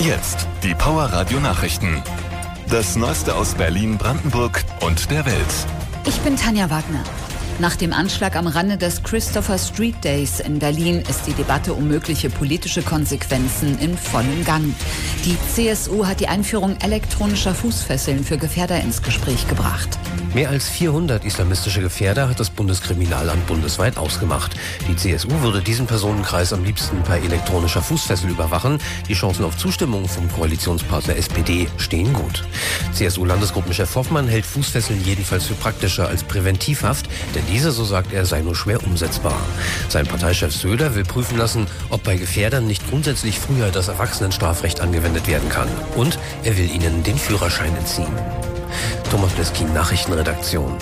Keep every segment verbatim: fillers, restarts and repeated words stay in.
Jetzt die Power Radio Nachrichten. Das Neueste aus Berlin, Brandenburg und der Welt. Ich bin Tanja Wagner. Nach dem Anschlag am Rande des Christopher Street Days in Berlin ist die Debatte um mögliche politische Konsequenzen in vollem Gang. Die C S U hat die Einführung elektronischer Fußfesseln für Gefährder ins Gespräch gebracht. Mehr als vierhundert islamistische Gefährder hat das Bundeskriminalamt bundesweit ausgemacht. Die C S U würde diesen Personenkreis am liebsten per elektronischer Fußfessel überwachen. Die Chancen auf Zustimmung vom Koalitionspartner S P D stehen gut. C S U-Landesgruppenchef Hoffmann hält Fußfesseln jedenfalls für praktischer als Präventivhaft, denn diese, so sagt er, sei nur schwer umsetzbar. Sein Parteichef Söder will prüfen lassen, ob bei Gefährdern nicht grundsätzlich früher das Erwachsenenstrafrecht angewendet werden kann. Und er will ihnen den Führerschein entziehen. Thomas Bleskin, Nachrichtenredaktion.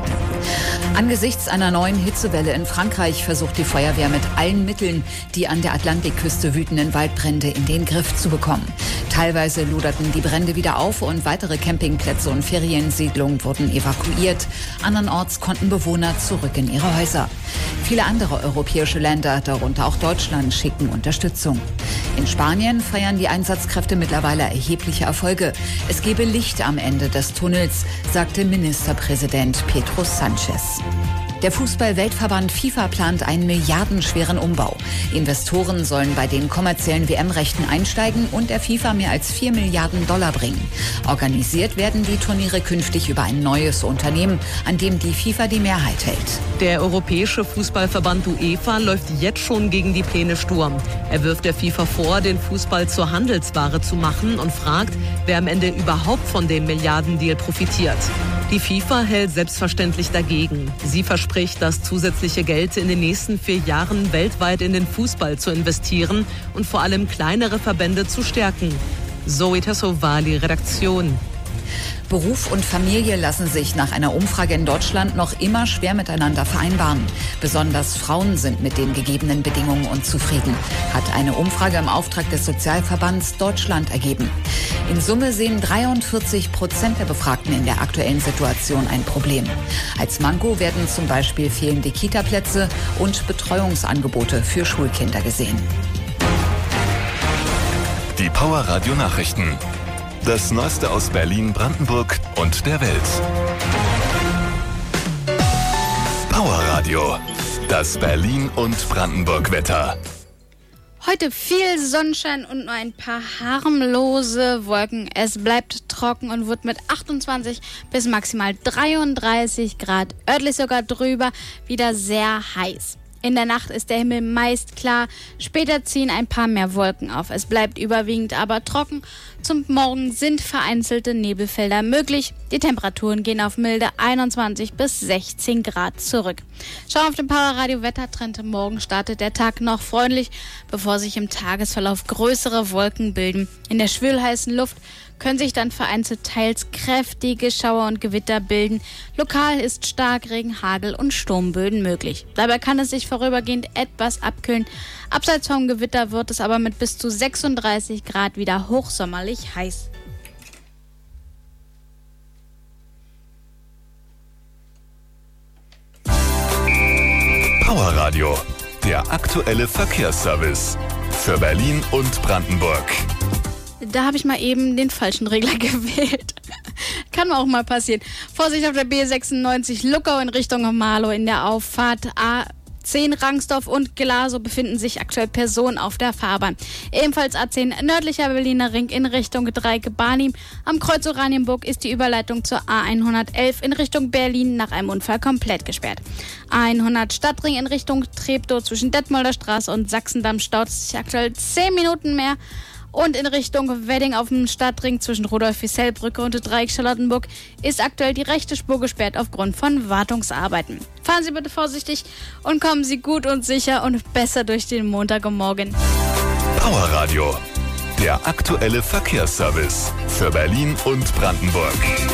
Angesichts einer neuen Hitzewelle in Frankreich versucht die Feuerwehr mit allen Mitteln, die an der Atlantikküste wütenden Waldbrände in den Griff zu bekommen. Teilweise loderten die Brände wieder auf und weitere Campingplätze und Feriensiedlungen wurden evakuiert. Andernorts konnten Bewohner zurück in ihre Häuser. Viele andere europäische Länder, darunter auch Deutschland, schicken Unterstützung. In Spanien feiern die Einsatzkräfte mittlerweile erhebliche Erfolge. Es gebe Licht am Ende des Tunnels, sagte Ministerpräsident Pedro Sánchez. Der Fußball-Weltverband FIFA plant einen milliardenschweren Umbau. Investoren sollen bei den kommerziellen W M-Rechten einsteigen und der FIFA mehr als vier Milliarden Dollar bringen. Organisiert werden die Turniere künftig über ein neues Unternehmen, an dem die FIFA die Mehrheit hält. Der Europäische Fußballverband UEFA läuft jetzt schon gegen die Pläne Sturm. Er wirft der FIFA vor, den Fußball zur Handelsware zu machen und fragt, wer am Ende überhaupt von dem Milliardendeal profitiert. Die FIFA hält selbstverständlich dagegen. Sie verspricht, das zusätzliche Geld in den nächsten vier Jahren weltweit in den Fußball zu investieren und vor allem kleinere Verbände zu stärken. Zoe Tassovali, Redaktion. Beruf und Familie lassen sich nach einer Umfrage in Deutschland noch immer schwer miteinander vereinbaren. Besonders Frauen sind mit den gegebenen Bedingungen unzufrieden, hat eine Umfrage im Auftrag des Sozialverbands Deutschland ergeben. In Summe sehen dreiundvierzig Prozent der Befragten in der aktuellen Situation ein Problem. Als Manko werden zum Beispiel fehlende Kita-Plätze und Betreuungsangebote für Schulkinder gesehen. Die Power Radio Nachrichten. Das Neueste aus Berlin, Brandenburg und der Welt. Power Radio. Das Berlin- und Brandenburg-Wetter. Heute viel Sonnenschein und nur ein paar harmlose Wolken. Es bleibt trocken und wird mit achtundzwanzig bis maximal dreiunddreißig Grad, örtlich sogar drüber, wieder sehr heiß. In der Nacht ist der Himmel meist klar, später ziehen ein paar mehr Wolken auf. Es bleibt überwiegend aber trocken. Zum Morgen sind vereinzelte Nebelfelder möglich. Die Temperaturen gehen auf milde einundzwanzig bis sechzehn Grad zurück. Schauen auf den Powerradio Wettertrend. Morgen startet der Tag noch freundlich, bevor sich im Tagesverlauf größere Wolken bilden. In der schwülheißen Luft können sich dann vereinzelt teils kräftige Schauer und Gewitter bilden. Lokal ist Starkregen, Hagel und Sturmböen möglich. Dabei kann es sich vorübergehend etwas abkühlen. Abseits vom Gewitter wird es aber mit bis zu sechsunddreißig Grad wieder hochsommerlich heiß. Power Radio, der aktuelle Verkehrsservice für Berlin und Brandenburg. Da habe ich mal eben den falschen Regler gewählt. Kann auch mal passieren. Vorsicht auf der B sechsundneunzig Luckau in Richtung Marlow in der Auffahrt A zehn Rangsdorf und Glasow befinden sich aktuell Personen auf der Fahrbahn. Ebenfalls A zehn nördlicher Berliner Ring in Richtung Dreieck-Barnim. Am Kreuz Oranienburg ist die Überleitung zur A hundertelf in Richtung Berlin nach einem Unfall komplett gesperrt. A hundert Stadtring in Richtung Treptow zwischen Detmolder Straße und Sachsendamm staut sich aktuell zehn Minuten mehr. Und in Richtung Wedding auf dem Stadtring zwischen Rudolf-Wissell-Brücke und Dreieck Charlottenburg ist aktuell die rechte Spur gesperrt aufgrund von Wartungsarbeiten. Fahren Sie bitte vorsichtig und kommen Sie gut und sicher und besser durch den Montagmorgen. Power Radio, der aktuelle Verkehrsservice für Berlin und Brandenburg.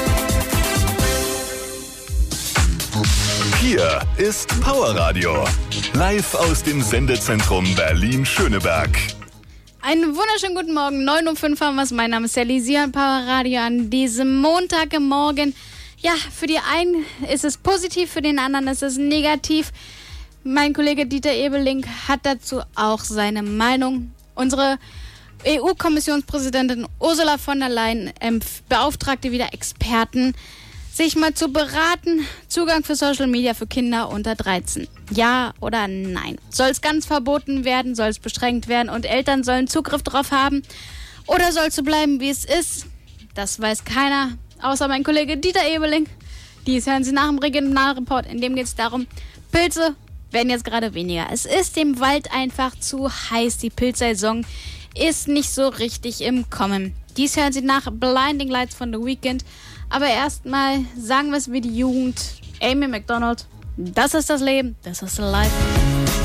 Hier ist Power Radio, live aus dem Sendezentrum Berlin-Schöneberg. Einen wunderschönen guten Morgen, neun Uhr fünf haben wir es. Mein Name ist Sally, Sie hören Power Radio an diesem Montagmorgen. Ja, für die einen ist es positiv, für den anderen ist es negativ. Mein Kollege Dieter Ebeling hat dazu auch seine Meinung. Unsere E U-Kommissionspräsidentin Ursula von der Leyen empf- beauftragte wieder Experten, sich mal zu beraten, Zugang für Social Media für Kinder unter dreizehn. Ja oder nein? Soll es ganz verboten werden? Soll es beschränkt werden und Eltern sollen Zugriff drauf haben? Oder soll es so bleiben, wie es ist? Das weiß keiner, außer mein Kollege Dieter Ebeling. Dies hören Sie nach dem Regionalreport, in dem geht es darum, Pilze werden jetzt gerade weniger. Es ist dem Wald einfach zu heiß. Die Pilzsaison ist nicht so richtig im Kommen. Dies hören Sie nach Blinding Lights von The Weeknd. Aber erstmal sagen wir es wie die Jugend. Amy McDonald, das ist das Leben, das ist life.